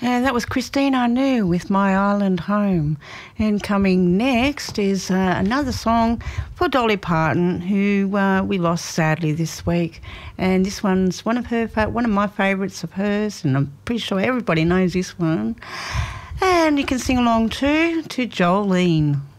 And that was Christine Anu with My Island Home. And coming next is another song for Dolly Parton, who we lost sadly this week. And this one's one of my favourites of hers, and I'm pretty sure everybody knows this one. And you can sing along too to Jolene.